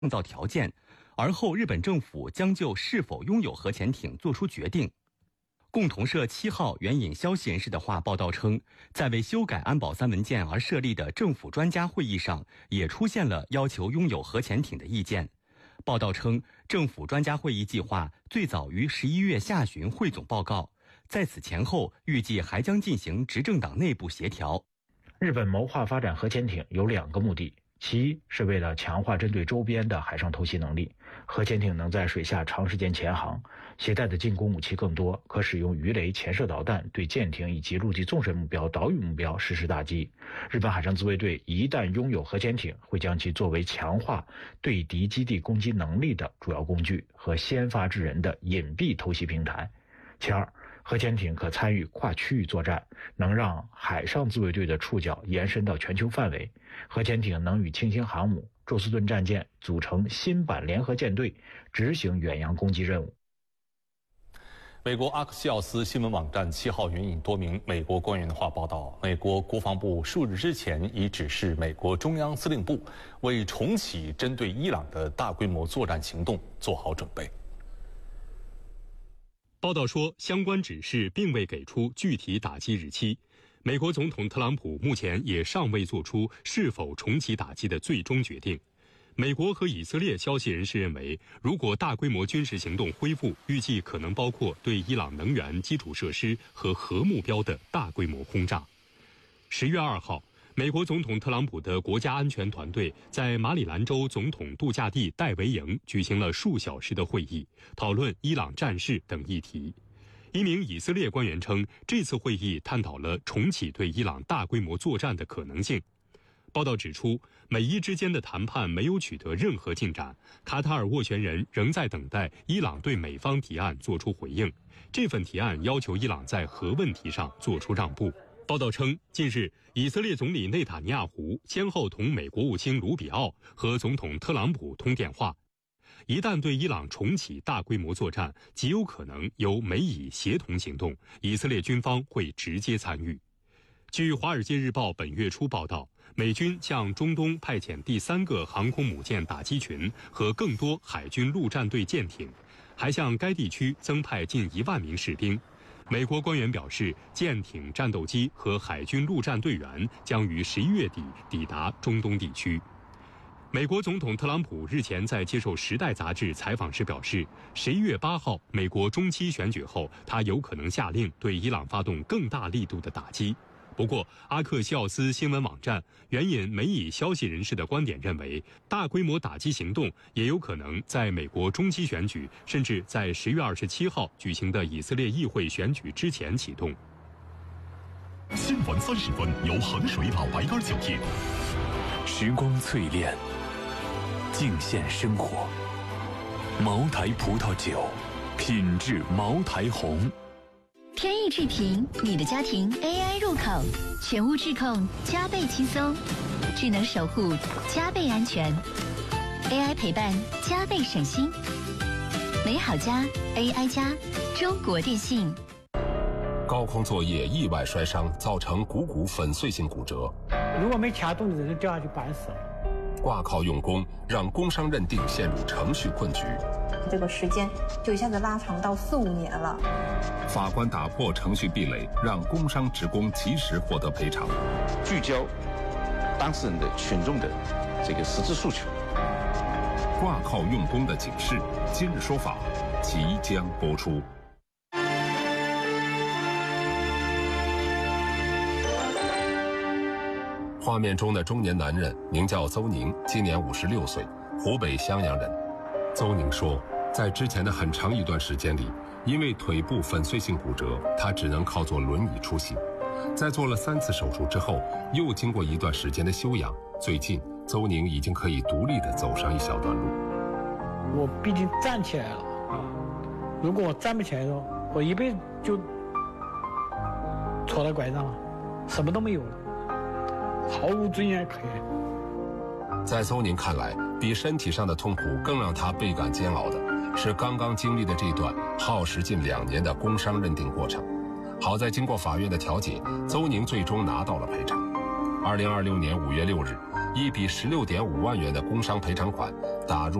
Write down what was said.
创造条件，而后日本政府将就是否拥有核潜艇作出决定。共同社7号援引消息人士的话报道称，在为修改安保3文件而设立的政府专家会议上，也出现了要求拥有核潜艇的意见。报道称，政府专家会议计划最早于11月下旬汇总报告，在此前后预计还将进行执政党内部协调。 日本谋划发展核潜艇有2个目的，其一是为了强化针对周边的海上偷袭能力，核潜艇能在水下长时间潜航，携带的进攻武器更多，可使用鱼雷、潜射导弹对舰艇以及陆基纵深目标、岛屿目标实施打击。日本海上自卫队一旦拥有核潜艇，会将其作为强化对敌基地攻击能力的主要工具和先发制人的隐蔽偷袭平台。其二，核潜艇可参与跨区域作战，能让海上自卫队的触角延伸到全球范围。核潜艇能与轻型航母、宙斯盾战舰组成新版联合舰队，执行远洋攻击任务。 美国阿克西奥斯新闻网站7号援引多名美国官员的话报道，美国国防部数日之前已指示美国中央司令部为重启针对伊朗的大规模作战行动做好准备。 报道说，相关指示并未给出具体打击日期。美国总统特朗普目前也尚未做出是否重启打击的最终决定。美国和以色列消息人士认为，如果大规模军事行动恢复，预计可能包括对伊朗能源基础设施和核目标的大规模轰炸。10月2号，美国总统特朗普的国家安全团队在马里兰州总统度假地戴维营举行了数小时的会议，讨论伊朗战事等议题。一名以色列官员称，这次会议探讨了重启对伊朗大规模作战的可能性。报道指出，美伊之间的谈判没有取得任何进展，卡塔尔斡旋人仍在等待伊朗对美方提案作出回应。这份提案要求伊朗在核问题上做出让步。报道称，近日以色列总理内塔尼亚胡先后同美国务卿卢比奥和总统特朗普通电话。一旦对伊朗重启大规模作战，极有可能由美以协同行动，以色列军方会直接参与。据《华尔街日报》本月初报道，美军向中东派遣第3个航空母舰打击群和更多海军陆战队舰艇，还向该地区增派近1万名士兵。美国官员表示，舰艇、战斗机和海军陆战队员将于11月底抵达中东地区。美国总统特朗普日前在接受《时代》杂志采访时表示，11月8号美国中期选举后，他有可能下令对伊朗发动更大力度的打击。不过，阿克西奥斯新闻网站援引美以消息人士的观点认为，大规模打击行动也有可能在美国中期选举，甚至在10月27号举行的以色列议会选举之前启动。 新闻30分由衡水老白干酒业。 时光淬炼，敬献生活。茅台葡萄酒，品质茅台红。 天翼智屏，你的家庭 AI 入口，全屋智控加倍轻松，智能守护加倍安全， AI 陪伴加倍省心。美好家 AI 家，中国电信。 高空作业意外摔伤，造成股骨粉碎性骨折。 如果没掐动的人掉下去板死了。 挂靠用工让工伤认定陷入程序困局， 这个时间就一下子拉长到4、5年了。 法官打破程序壁垒，让工伤职工及时获得赔偿， 聚焦当事人的群众的这个实质诉求。 挂靠用工的警示，今日说法即将播出。画面中的中年男人名叫邹宁，今年56岁，湖北襄阳人。邹宁说，在之前的很长一段时间里，因为腿部粉碎性骨折，他只能靠坐轮椅出行。在做了3次手术之后，又经过一段时间的休养，最近邹宁已经可以独立地走上一小段路。 我毕竟站起来了啊！如果我站不起来的话，我一辈子就戳到拐杖了，什么都没有了。毫无尊严可言。 在邹宁看来，比身体上的痛苦更让他倍感煎熬的是刚刚经历的这段耗时近2年的工伤认定过程。好在经过法院的调解，邹宁最终拿到了赔偿。2026年5月6日，一笔16.5万元的工伤赔偿款打入